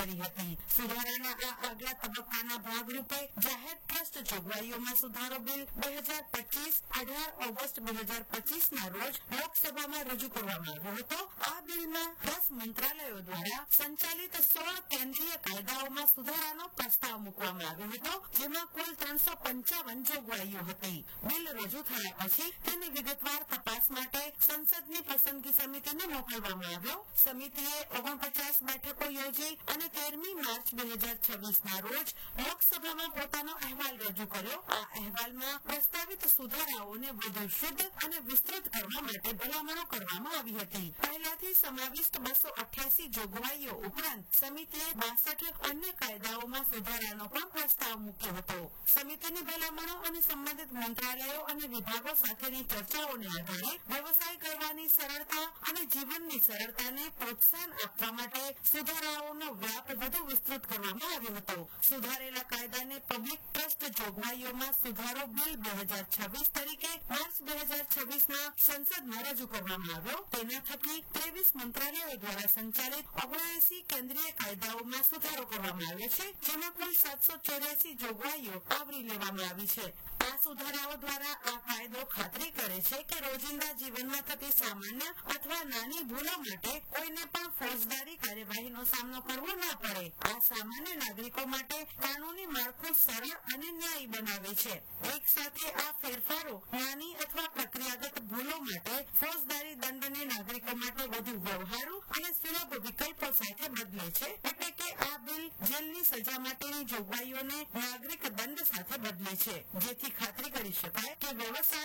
કરી હતી. સુધારાના આ આગલા તબક્કાના ભાગરૂપે જાહેર ટ્રસ્ટ જોગવાઈઓમાં સુધારો બિલ 2025 18 ઓગસ્ટ 2025ના રોજ લોકસભામાં રજૂ કરવામાં આવ્યો હતો. આ બિલમાં 10 મંત્રાલયો દ્વારા સંચાલિત 16 કેન્દ્રીય કાયદાઓમાં સુધારાનો પ્રસ્તાવ મૂકવામાં આવ્યો હતો, જેમાં કુલ 355 જોગવાઈઓ હતી. બિલ રજૂ થયા પછી તેની વિગતવાર તપાસ માટે સંસદની પસંદગી સમિતિને મોકલવામાં આવ્યો. સમિતિએ 49 બેઠકો યોજી અને 13મી માર્ચ 2026ના રોજ લોકસભામાં પોતાનો અહેવાલ રજૂ કર્યો. આ અહેવાલમાં પ્રસ્તાવિત સુધારાઓને વધુ શુદ્ધ અને વિસ્તૃત કરવા માટે ભલામણો કરવામાં આવી હતી. પહેલાથી સમાવિષ્ટ 288 જોગવાઈઓ ઉપરાંત સમિતિએ 62 અન્ય કાયદાઓમાં સુધારાનો પણ પ્રસ્તાવ મૂક્યો હતો. સમિતિની ભલામણો અને સંબંધિત મંત્રાલયો અને વિભાગો સાથેની ચર્ચાઓને આધારે વ્યવસાય કરવાની સરળતા અને જીવનની સરળતાને પ્રોત્સાહન આપવા માટે સુધારાઓનો વ્યાપ વધુ વિસ્તૃત કરવામાં આવ્યો હતો. સુધારેલા કાયદાને પબ્લિક ટ્રસ્ટ જોગવાઈઓમાં સુધારો બિલ 2026 તરીકે માર્ચ 2026ના સંસદમાં રજૂ કરવામાં આવ્યો. તેના થકી 23 મંત્રાલયો દ્વારા સંચાલિત 79 કેન્દ્રીય કાયદાઓમાં સુધારો કરવામાં આવ્યો છે, જેમાં કુલ 784 જોગવાઈઓ આવરી લેવામાં આવી છે. આ સુધારાઓ દ્વારા આ કાયદો ખાતરી કરે છે કે રોજિંદા જીવનમાં થતી સામાન્ય અથવા નાની ભૂલો માટે કોઈને પણ ફોજદારી કાર્યવાહીનો સામનો કરવો ન પડે. આ સામાન્ય નાગરિકો માટે કાનૂની માળખું સરળ અને ન્યાયી બનાવે છે. એક સાથે આ ફેરફારો નાની અથવા પ્રક્રિયાગત ભૂલો માટે ફોજદારી દંડને નાગરિકો માટે વધુ વ્યવહારુ અને સુલભ વિકલ્પો સાથે બદલે છે. એટલે કે આ બિલ જેલની સજા માટેની જોગવાઈઓને નાગરિક દંડ સાથે બદલે છે, જેથી ખાતરી કરી શકાય કે વ્યવસાય